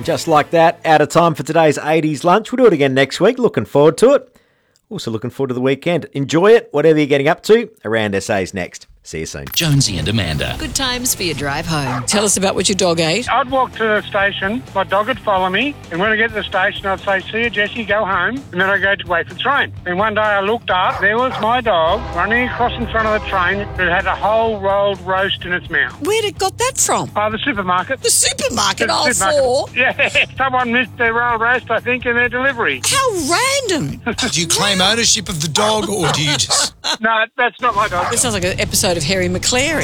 Just like that, out of time for today's 80s lunch. We'll do it again next week. Looking forward to it. Also looking forward to the weekend. Enjoy it, whatever you're getting up to. Around SA's next. See you soon. Jonesy and Amanda. Good times for your drive home. Tell us about what your dog ate. I'd walk to the station, my dog would follow me, and when I get to the station, I'd say, see you, Jessie, go home, and then I'd go to wait for the train. And one day I looked up, there was my dog running across in front of the train that had a whole rolled roast in its mouth. Where'd it got that from? The supermarket. The supermarket, The four? Yeah, someone missed their rolled roast, I think, in their delivery. How random. Do you claim ownership of the dog, or do you just... No, that's not my dog. This sounds like an episode of Harry McClary.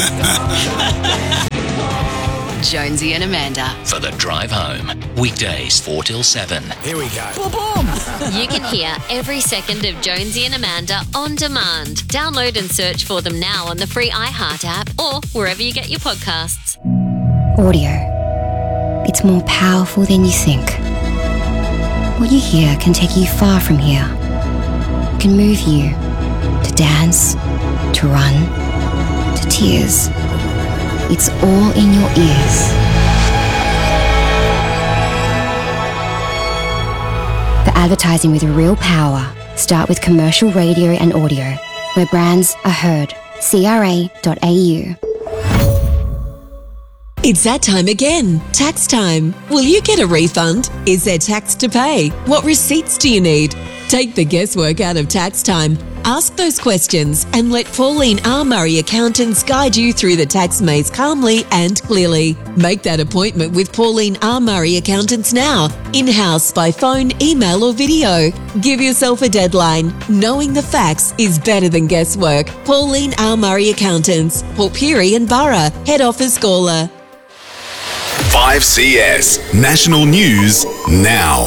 Jonesy and Amanda. For the drive home. Weekdays 4 till 7. Here we go. Boom, boom. You can hear every second of Jonesy and Amanda on demand. Download and search for them now on the free iHeart app or wherever you get your podcasts. Audio. It's more powerful than you think. What you hear can take you far from here. It can move you to dance, to run, to tears. It's all in your ears. For advertising with real power, start with commercial radio and audio, where brands are heard. CRA.au. It's that time again. Tax time. Will you get a refund? Is there tax to pay? What receipts do you need? Take the guesswork out of tax time. Ask those questions and let Pauline R. Murray Accountants guide you through the tax maze calmly and clearly. Make that appointment with Pauline R. Murray Accountants now, in-house, by phone, email or video. Give yourself a deadline. Knowing the facts is better than guesswork. Pauline R. Murray Accountants, Port Pirie and Borough, Head Office Gawler. 5CS National News now.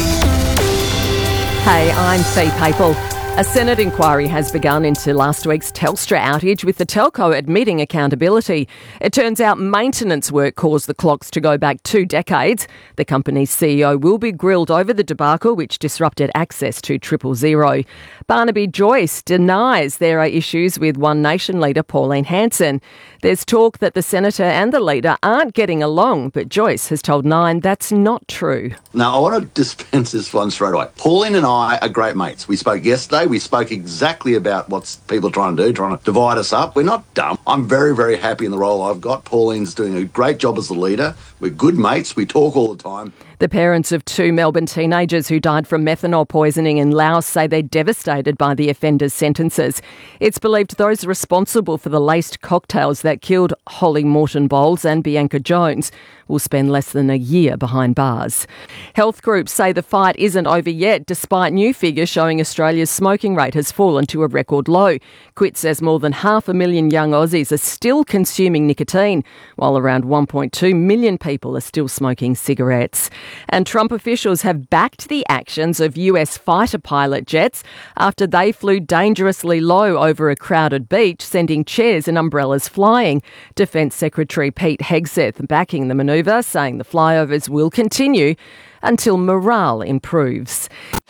Hey, I'm Fee Papel. A Senate inquiry has begun into last week's Telstra outage, with the telco admitting accountability. It turns out maintenance work caused the clocks to go back 2 decades. The company's CEO will be grilled over the debacle, which disrupted access to 000. Barnaby Joyce denies there are issues with One Nation leader Pauline Hanson. There's talk that the senator and the leader aren't getting along, but Joyce has told Nine that's not true. Now, I want to dispense this one straight away. Pauline and I are great mates. We spoke yesterday. We spoke exactly about what people are trying to do, trying to divide us up. We're not dumb. I'm very, very happy in the role I've got. Pauline's doing a great job as the leader. We're good mates. We talk all the time. The parents of 2 Melbourne teenagers who died from methanol poisoning in Laos say they're devastated by the offenders' sentences. It's believed those responsible for the laced cocktails that killed Holly Morton Bowles and Bianca Jones will spend less than a year behind bars. Health groups say the fight isn't over yet, despite new figures showing Australia's smoking rate has fallen to a record low. Quit says more than 500,000 young Aussies are still consuming nicotine, while around 1.2 million people are still smoking cigarettes. And Trump officials have backed the actions of US fighter pilot jets after they flew dangerously low over a crowded beach, sending chairs and umbrellas flying. Defence Secretary Pete Hegseth backing the manoeuvre, saying the flyovers will continue until morale improves.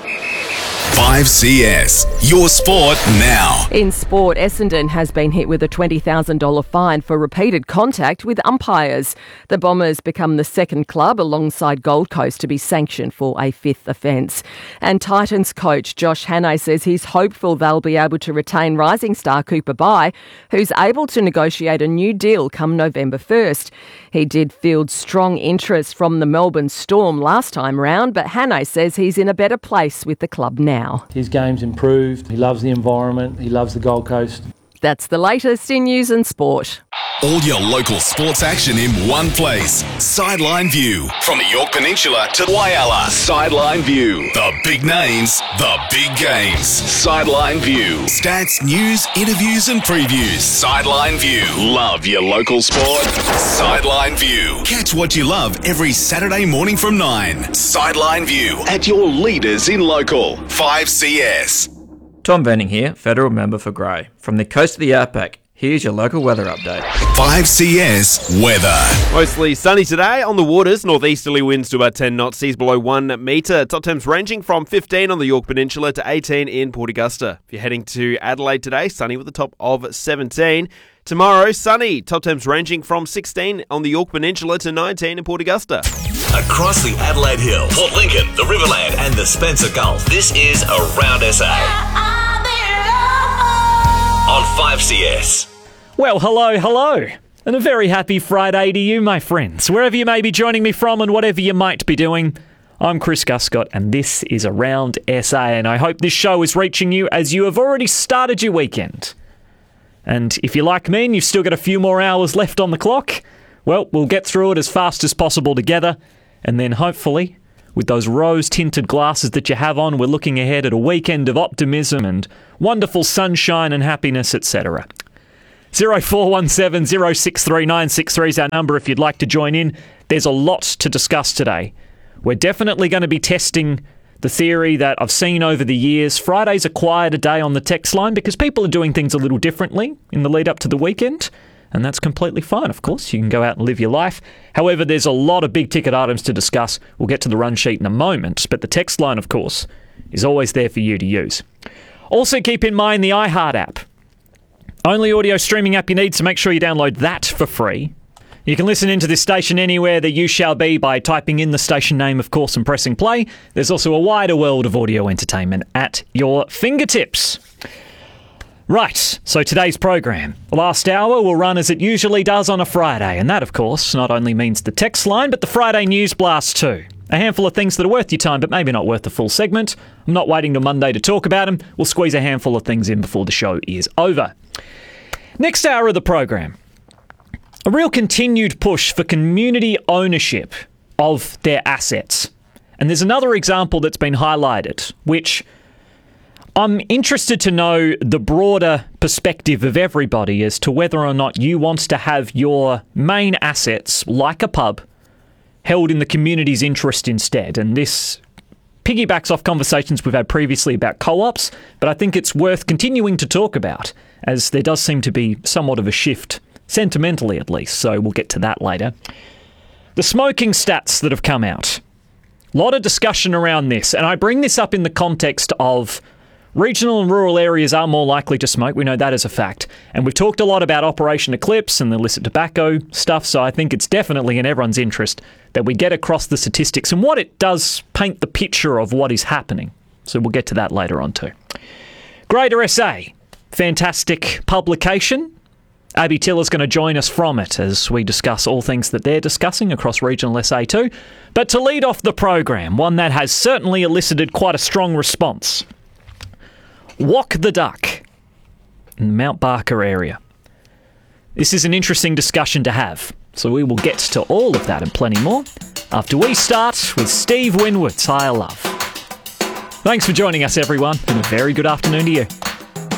5CS, your sport now. In sport, Essendon has been hit with a $20,000 fine for repeated contact with umpires. The Bombers become the second club alongside Gold Coast to be sanctioned for a 5th offence. And Titans coach Josh Hannay says he's hopeful they'll be able to retain rising star Cooper Bye, who's able to negotiate a new deal come November 1st. He did field strong interest from the Melbourne Storm last time round, but Hannay says he's in a better place with the club now. His game's improved. He loves the environment. He loves the Gold Coast. That's the latest in news and sport. All your local sports action in one place. Sideline View. From the Yorke Peninsula to Whyalla. Sideline View. The big names, the big games. Sideline View. Stats, news, interviews and previews. Sideline View. Love your local sport? Sideline View. Catch what you love every Saturday morning from 9. Sideline View. At your leaders in local. 5CS. Tom Venning here, Federal Member for Grey. From the coast of the Outback, here's your local weather update. 5CS weather. Mostly sunny today on the waters. Northeasterly winds to about 10 knots, seas below 1 metre. Top temps ranging from 15 on the Yorke Peninsula to 18 in Port Augusta. If you're heading to Adelaide today, sunny with a top of 17. Tomorrow, sunny. Top temps ranging from 16 on the Yorke Peninsula to 19 in Port Augusta. Across the Adelaide Hills, Port Lincoln, the Riverland and the Spencer Gulf. This is Around SA. On 5CS. Well, hello. And a very happy Friday to you, my friends. Wherever you may be joining me from and whatever you might be doing, I'm Chris Guscott and this is Around SA. And I hope this show is reaching you as you have already started your weekend. And if you're like me and you've still got a few more hours left on the clock, well, we'll get through it as fast as possible together. And then hopefully, with those rose-tinted glasses that you have on, we're looking ahead at a weekend of optimism and wonderful sunshine and happiness, etc. 0417 063 963 is our number if you'd like to join in. There's a lot to discuss today. We're definitely going to be testing the theory that I've seen over the years. Friday's a quieter day on the text line because people are doing things a little differently in the lead up to the weekend. And that's completely fine, of course. You can go out and live your life. However, there's a lot of big ticket items to discuss. We'll get to the run sheet in a moment. But the text line, of course, is always there for you to use. Also keep in mind the iHeart app. Only audio streaming app you need, so make sure you download that for free. You can listen into this station anywhere that you shall be by typing in the station name, of course, and pressing play. There's also a wider world of audio entertainment at your fingertips. Right, so today's program. The last hour will run as it usually does on a Friday, and that, of course, not only means the text line, but the Friday news blast too. A handful of things that are worth your time, but maybe not worth the full segment. I'm not waiting till Monday to talk about them. We'll squeeze a handful of things in before the show is over. Next hour of the program. A real continued push for community ownership of their assets. And there's another example that's been highlighted, which I'm interested to know the broader perspective of everybody as to whether or not you want to have your main assets, like a pub, held in the community's interest instead. And this piggybacks off conversations we've had previously about co-ops, but I think it's worth continuing to talk about, as there does seem to be somewhat of a shift, sentimentally at least, so we'll get to that later. The smoking stats that have come out. A lot of discussion around this, and I bring this up in the context of regional and rural areas are more likely to smoke. We know that as a fact. And we've talked a lot about Operation Eclipse and the illicit tobacco stuff, so I think it's definitely in everyone's interest that we get across the statistics and what it does paint the picture of what is happening. So we'll get to that later on too. Greater SA, fantastic publication. Abby Tiller's going to join us from it as we discuss all things that they're discussing across regional SA too. But to lead off the program, one that has certainly elicited quite a strong response. Walk the Duck in the Mount Barker area. This is an interesting discussion to have, so we will get to all of that and plenty more after we start with Steve Winwood's Higher Love. Thanks for joining us, everyone, and a very good afternoon to you.